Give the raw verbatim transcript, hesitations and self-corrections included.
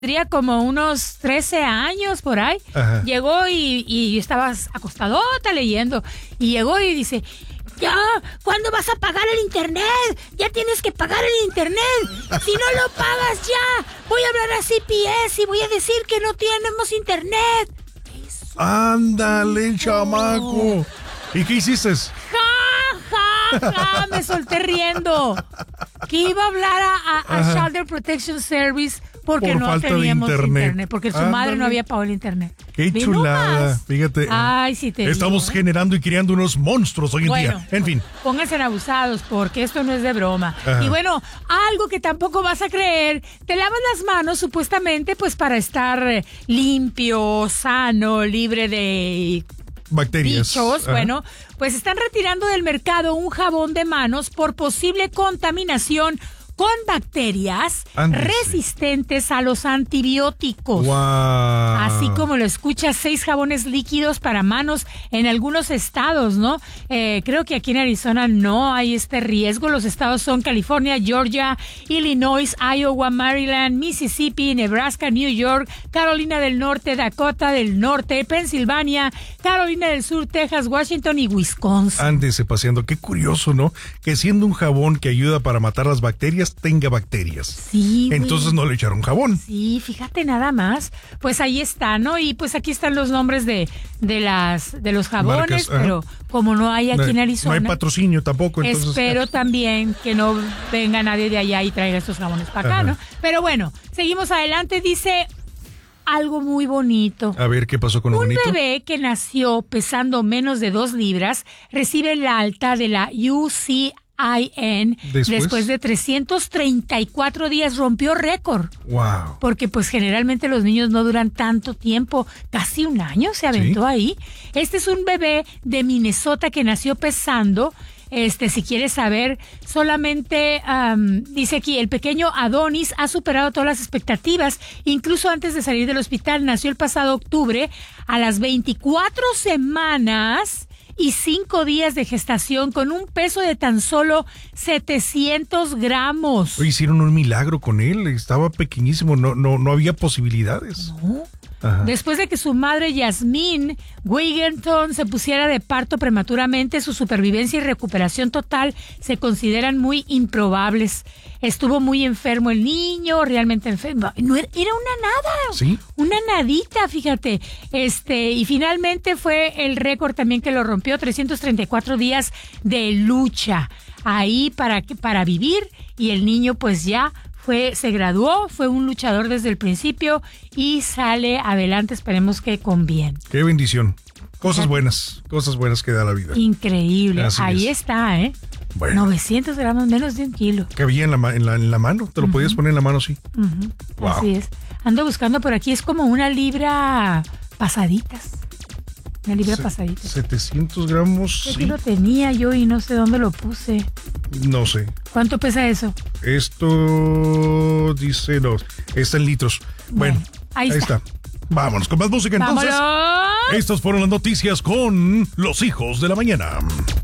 Tendría como unos trece años por ahí. Ajá. Llegó y, y estaba acostadota leyendo. Y llegó y dice, ya, ¿cuándo vas a pagar el internet? Ya tienes que pagar el internet. Si no lo pagas ya, voy a hablar a C P S y voy a decir que no tenemos internet. Eso. Ándale, chamaco. ¿Y qué hiciste? Ja, ja, ja, me solté riendo. Que iba a hablar a, a, a Child Protection Service porque Por no falta teníamos de internet. internet, porque su Ándale. madre no había pagado el internet. Qué chulada, fíjate. Ay, sí te Estamos digo, ¿eh? generando y criando unos monstruos hoy en bueno, día. En fin. Pónganse abusados porque esto no es de broma. Ajá. Y bueno, algo que tampoco vas a creer, te lavas las manos supuestamente pues para estar limpio, sano, libre de bacterias. bichos. Ajá. Bueno, pues están retirando del mercado un jabón de manos por posible contaminación con bacterias Ándese. resistentes a los antibióticos. Wow. Así como lo escuchas, seis jabones líquidos para manos en algunos estados, ¿no? Eh, creo que aquí en Arizona no hay este riesgo. Los estados son California, Georgia, Illinois, Iowa, Maryland, Mississippi, Nebraska, New York, Carolina del Norte, Dakota del Norte, Pensilvania, Carolina del Sur, Texas, Washington y Wisconsin. Ándese paseando. Qué curioso, ¿no? Que siendo un jabón que ayuda para matar las bacterias, tenga bacterias. Sí, güey. Entonces no le echaron jabón. Sí, fíjate nada más. Pues ahí está, ¿no? Y pues aquí están los nombres de, de las de los jabones, Marcas, pero como no hay aquí no, en Arizona. No hay patrocinio tampoco. Entonces, espero también que no venga nadie de allá y traiga estos jabones para acá, ajá. ¿no? Pero bueno, seguimos adelante. Dice algo muy bonito. A ver, ¿qué pasó con lo Un bonito? bebé que nació pesando menos de dos libras recibe la alta de la U C I N ¿Después? después de trescientos treinta y cuatro días. Rompió récord. Wow. Porque pues generalmente los niños no duran tanto tiempo, casi un año se aventó ¿Sí? ahí. Este es un bebé de Minnesota que nació pesando, este, si quieres saber, solamente um, dice aquí, el pequeño Adonis ha superado todas las expectativas, incluso antes de salir del hospital. Nació el pasado octubre a las veinticuatro semanas y cinco días de gestación con un peso de tan solo setecientos gramos. Oye, hicieron un milagro con él, estaba pequeñísimo, no, no, no había posibilidades. ¿No? Ajá. Después de que su madre Yasmín Wigginton se pusiera de parto prematuramente, su supervivencia y recuperación total se consideran muy improbables. Estuvo muy enfermo el niño, realmente enfermo. No era, era una nada, ¿Sí? una nadita, fíjate. Este, y finalmente fue el récord también que lo rompió, trescientos treinta y cuatro días de lucha ahí para, para vivir, y el niño pues ya Fue, se graduó, fue un luchador desde el principio y sale adelante, esperemos que con bien. Qué bendición. Cosas buenas, cosas buenas que da la vida. Increíble. Así Ahí es. está, ¿eh? Bueno. novecientos gramos, menos de un kilo. Cabía en la, ma- en la, en la mano, te lo Ujú. podías poner en la mano, sí. Uh-huh. Wow. Así es. Ando buscando por aquí, es como una libra pasaditas. Una libra Se- pasadita. setecientos gramos, Aquí sí. lo tenía yo y no sé dónde lo puse. No sé. ¿Cuánto pesa eso? Esto dice, no, está en litros. Bueno, Bueno, ahí está. Vámonos con más música entonces. ¡Vámonos! Estas fueron las noticias con Los Hijos de la Mañana.